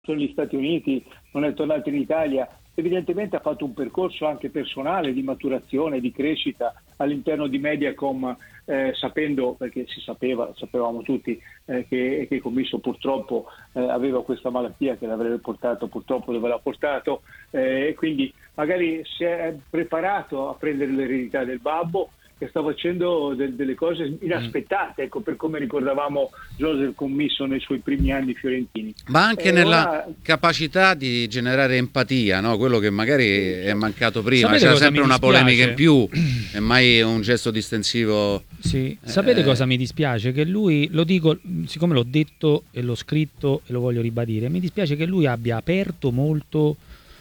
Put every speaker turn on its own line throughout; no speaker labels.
negli Stati Uniti, non è tornato in Italia. Evidentemente ha fatto un percorso anche personale di maturazione, di crescita all'interno di Mediacom, sapendo, perché sapevamo tutti che Commisso purtroppo aveva questa malattia che l'avrebbe portato purtroppo dove l'ha portato, e quindi magari si è preparato a prendere l'eredità del babbo, che sta facendo delle cose inaspettate, ecco, per come ricordavamo Joseph Commisso nei suoi primi anni fiorentini.
Ma anche nella capacità di generare empatia, no? Quello che magari è mancato prima.
Sapete
c'era
cosa
sempre
mi
una
dispiace?
polemica in più, è mai un gesto distensivo.
Sì. Sapete cosa mi dispiace? Che lui, lo dico, siccome l'ho detto e l'ho scritto e lo voglio ribadire, mi dispiace che lui abbia aperto molto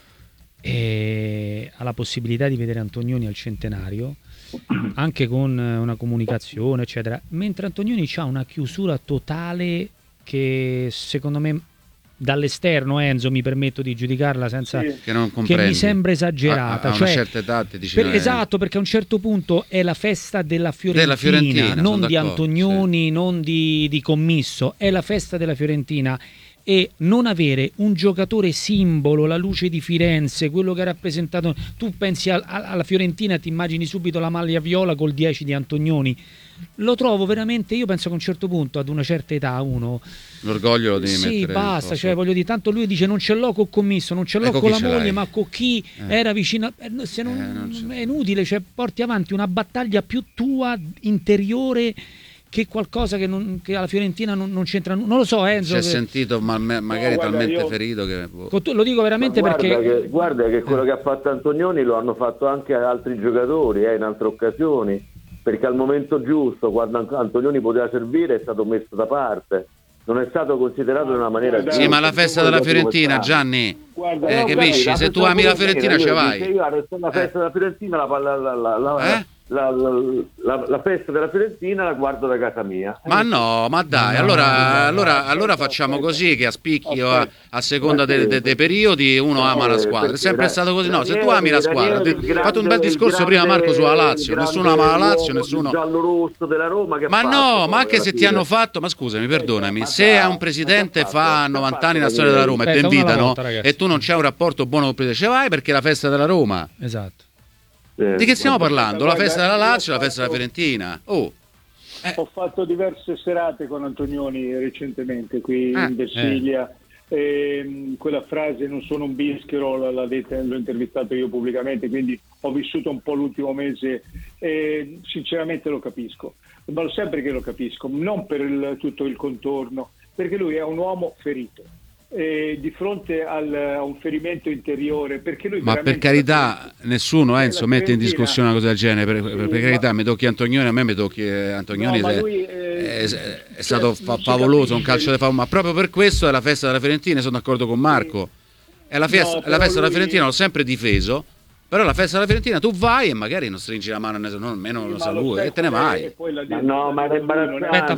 alla possibilità di vedere Antonioni al centenario, anche con una comunicazione eccetera, mentre Antonioni ha una chiusura totale che secondo me dall'esterno, Enzo, mi permetto di giudicarla senza che mi sembra esagerata.
A una certa età ti dici,
esatto, perché a un certo punto è la festa della Fiorentina, non di Antonioni, non di Commisso, è la festa della Fiorentina. E non avere un giocatore simbolo, la luce di Firenze, quello che ha rappresentato, tu pensi alla Fiorentina, ti immagini subito la maglia viola col 10 di Antonioni, lo trovo veramente, io penso che a un certo punto, ad una certa età, uno
l'orgoglio lo devi mettere.
Sì, basta, cioè voglio dire, tanto lui dice non ce l'ho con Commisso, non ce l'ho con la moglie, ma con chi era vicino, se non è inutile, cioè porti avanti una battaglia più tua, interiore, che qualcosa che alla Fiorentina non c'entra, non lo so, Enzo.
Si è sentito magari talmente ferito che
lo dico veramente perché
guarda che quello che ha fatto Antonioni lo hanno fatto anche altri giocatori in altre occasioni, perché al momento giusto, quando Antonioni poteva servire, è stato messo da parte, non è stato considerato in una maniera
sì, ma la festa della Fiorentina, Gianni, capisci? Se tu ami la Fiorentina ci vai.
La festa della Fiorentina la festa della Fiorentina la guardo da casa mia.
Ma no, ma dai, allora facciamo così, che a spicchi o a seconda dei periodi uno ama la squadra. È sempre stato così, no? Se tu ami la squadra, hai fatto un bel discorso prima, Marco, sulla Lazio, nessuno ama la Lazio, nessuno
giallo-rosso della Roma, che
ma no, ma anche se ti hanno fatto, ma scusami, perdonami, se a un presidente fa 90 anni la storia della Roma e ti invitano e tu non c'hai un rapporto buono con il presidente, ci vai perché è la festa della Roma.
Esatto.
Di che stiamo parlando? La festa della Lazio, la festa della Fiorentina. Ho
fatto diverse serate con Antonioni recentemente qui in Versilia. Quella frase "non sono un bischero" l'ho intervistato io pubblicamente, quindi ho vissuto un po' l'ultimo mese e sinceramente lo capisco, ma lo sempre che lo capisco, non per tutto il contorno, perché lui è un uomo ferito. Di fronte a un ferimento interiore, perché lui
ma per carità nessuno, Enzo, mette in discussione una cosa del genere, per carità, mi tocchi Antonioni, a me mi tocchi Antonioni, è stato favoloso, un calcio di favore, ma proprio per questo è la festa della Fiorentina, sono d'accordo con Marco, è la festa della Fiorentina, l'ho sempre difeso, però la festa della Fiorentina tu vai e magari non stringi la mano, almeno lo saluti e te ne vai.
No, ma è imbarazzante.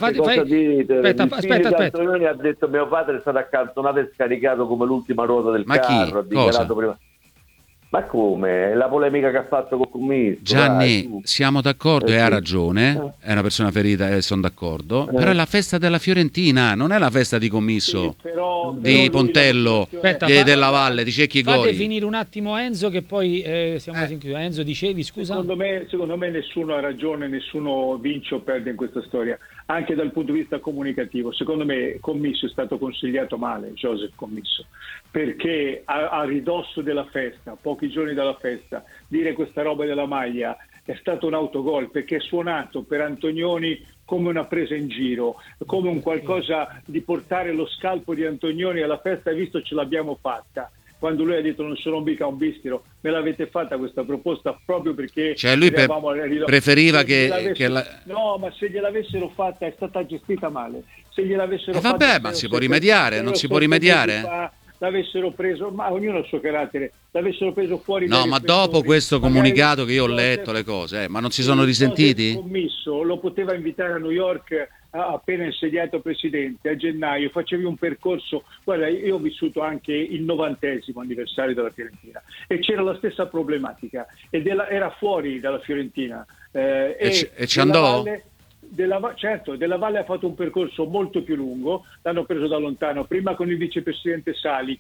Aspetta. Antonioni ha detto mio padre è stato accantonato e scaricato come l'ultima ruota del carro. Ha dichiarato prima. Ma come? La polemica che ha fatto con Commisso.
Gianni, siamo d'accordo e ha ragione, è una persona ferita e sono d'accordo, però è la festa della Fiorentina, non è la festa di Commisso, di Pontello, della Valle, di Cecchi Gori.
Fate finire un attimo Enzo che poi siamo in chiusura. Enzo, dicevi, scusa?
Secondo me nessuno ha ragione, nessuno vince o perde in questa storia, anche dal punto di vista comunicativo. Secondo me Commisso è stato consigliato male, Joseph Commisso, perché a ridosso della festa, pochi giorni dalla festa, dire questa roba della maglia è stato un autogol, perché è suonato per Antonioni come una presa in giro, come un qualcosa di portare lo scalpo di Antonioni alla festa, e visto ce l'abbiamo fatta. Quando lui ha detto non sono mica un bischero, me l'avete fatta questa proposta proprio perché
lui preferiva
no, ma se gliel'avessero fatta è stata gestita male. Se gliel'avessero
fatta, ma si può rimediare, non si può rimediare?
L'avessero preso, ma ognuno ha il suo carattere, l'avessero preso fuori.
No, ma dopo questo comunicato che io ho letto le cose, ma non si sono risentiti?
Commisso lo poteva invitare a New York appena insediato presidente a gennaio, facevi un percorso. Guarda, io ho vissuto anche il 90° anniversario della Fiorentina e c'era la stessa problematica ed era fuori dalla Fiorentina
e ci andò?
certo, Della Valle ha fatto un percorso molto più lungo, l'hanno preso da lontano, prima con il vicepresidente Sali,